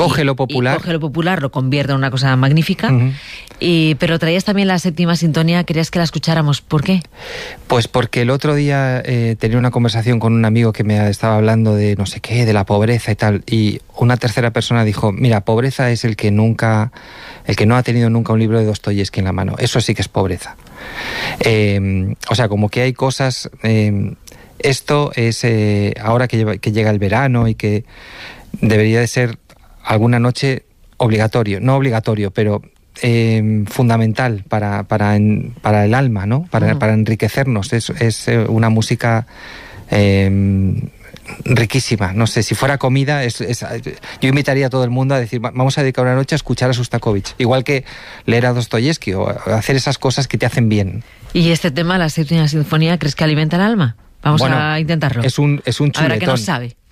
coge lo popular. Coge lo popular, lo convierte en una cosa magnífica. Uh-huh. Pero traías también la séptima sintonía, querías que la escucháramos. ¿Por qué? Pues porque el otro día tenía una conversación con un amigo que me estaba hablando de no sé qué, de la pobreza y tal, y una tercera persona dijo, mira, pobreza es el que no ha tenido nunca un libro de Dostoyevski en la mano. Eso sí que es pobreza. O sea, como que hay cosas... esto es ahora que llega el verano y que debería de ser alguna noche obligatorio, no obligatorio, pero fundamental para el alma, ¿no? Para enriquecernos. Es una música riquísima. No sé, si fuera comida, yo invitaría a todo el mundo a decir, vamos a dedicar una noche a escuchar a Shostakovich, igual que leer a Dostoyevski o hacer esas cosas que te hacen bien. ¿Y este tema, la séptima sinfonía, crees que alimenta el alma? Vamos a intentarlo. Es un chuletón. A ver a qué nos sabe.